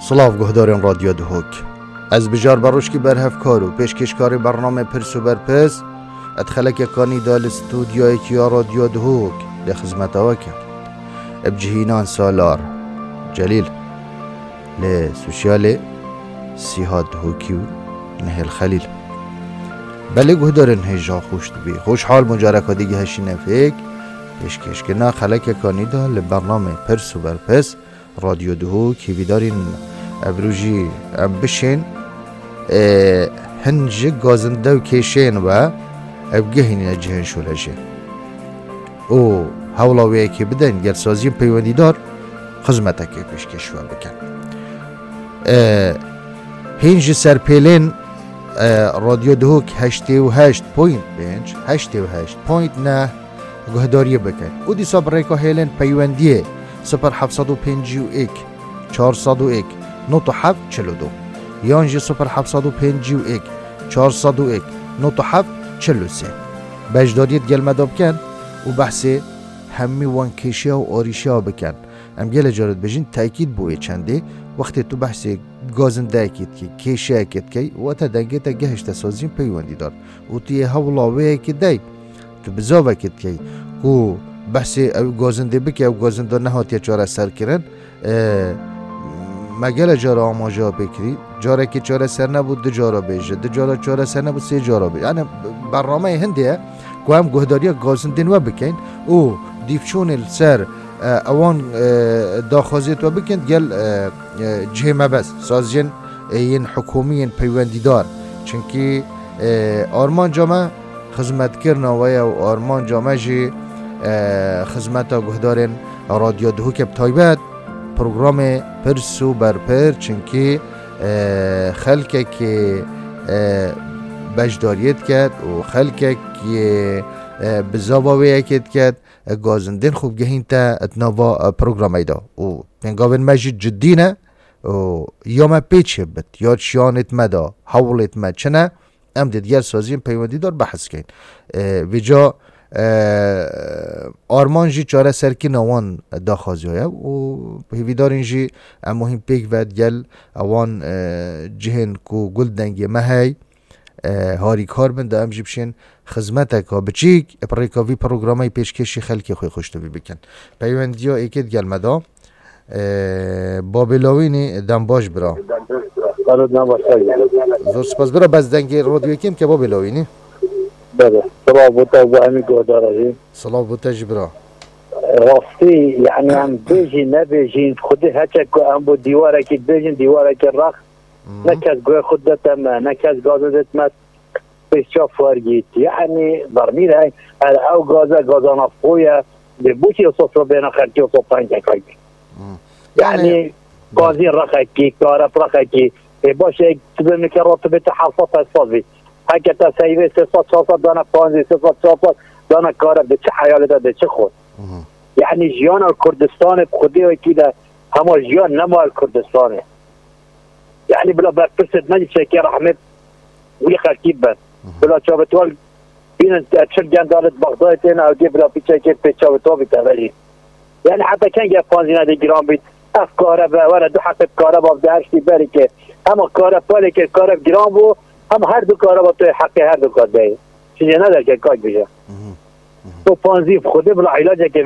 سلاف گهدارین رادیو دهوک از بجار بروشکی برهفکار و پیشکشکاری برنامه پرس و برپس ادخلک کانی دال استودیوی کیا رادیو دهوک لخدمت آوکه ابجهینان سالار جلیل لسوشیال سیهاد دهوکی و نهل خلیل بله گهدارین هجا خوش بی خوشحال مجارکا دیگه هشی نفیک پیشکشکنا خلک کانی دال برنامه پرس و برپس رادیو دهوک بیدارین ابروجی بشین هنج گازنده و کشین و ابگهین جهن شولشه او هولاویه که بدن گل سازی پیوندی دار خدمته که پیشکش بکن هنج سرپیلین رادیو دهوک 88.5 گهداری بکن او دی صبر ریکا هیلن پیوندیه 0751 401 نوتو 742 یانجی 0751 401 نوتو 743 بجداریت گل مداب کن و بحثی همی وان کشیا و آریشیا بکن ام گل جارد بجین تأکید بوی چنده وقتی تو بحثی گازنده اکید که کشیا اکید که و تا دنگه تا گهش تسازیم پیوندی دار و تیه هولاوه اکید دی تو بزاو اکید که و بحثی گازنده بکی او گازنده نهاتی چاره سر کرن مگل جارا آماجا بکری جاره که چاره سر نبود دو جارا بیجه دو جارا چاره سر نبود سه جارا بیجه یعنی برنامه هنده که هم گهداری گازندین و بکن او دیفچون السر اوان داخوزیت و بکن گل جهمه بس سازین این حکومی پیوندی دار چونکه آرمان جامعه خدمت کرنا و آرمان جامعه جی خدمت گهدارین رادیو دهوک بتایبت پروگرام پرس و برپر چونکه خلقه که بجداریت کرد و خلقه که بزاباوی کرد گازندین خوب گهین تا اتناوا پروگرام ایدا و پنگاوین مجید جدینه و یا ما پیچه بد یا چیانت مدا حولت مد چنه ام دیگر سازیم پیوندی دار بحث کن ویجا آرمان جی چاره سرکی نوان داخازی های و پیویدارین جی مهم پیک ود گل اوان جهن کو گل دنگی مهی هاری کار بنده ام جی بشین خدمت که بچیک اپریکاوی پروگرامی پیشکشی خلکی خوی خوشتوی بکن پیوندی ها ایکید گل مدا بابلاوینی دنباش برا زور سپاس برا بز دنگی رادیو کم که بابلاوینی بله صلاح بوتا و امی گودارجی صلاح بوتا جبرا راستی یعنی هم بیجی نبیجین خودی هچه که هم با دیواره که بیجین دیواره که رخ نکس گوه خود دتم نکس گازه دتمت پیشا فرگید یعنی برمیر های او گازه نفقویه به بوچی اصاف رو بین خرکی اصاف پنجه کنی یعنی گازی رخه کی کارب رخه کی باشه تبینی که راتبه تحفظ اسفاظی اگه تا سیوه 300 دانه 500 300 دانه کاره به چه حیاله ده چه خود یعنی جیان کردستان خودی و کیده همه جیان نمال کردستانه یعنی بلا برپرسد نجی چه که رحمت وی خرکیب بند بلا چابتوال بین چل جندالت بغداد تین او دی بلا پیچه که پی چابتوال بیتولی یعنی حتی کنگه 500 گرام بید اف کاره ولا دو حقیب کاره با درشتی بری که همه کاره پالی که کاره گرام بو هم هر دو کارا با توی حقی هر دو کار دهی چیزی نداره که کاج بشه تو پانزیف خوده بلا علاجه که